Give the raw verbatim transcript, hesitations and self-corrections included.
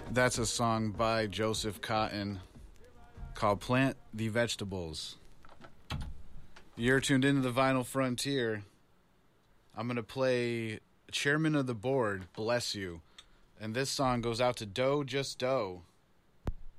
That's a song by Joseph Cotton called Plant the Vegetables. You're tuned into the Vinyl Frontier. I'm going to play Chairman of the Board, Bless You. And this song goes out to Doe Just Doe.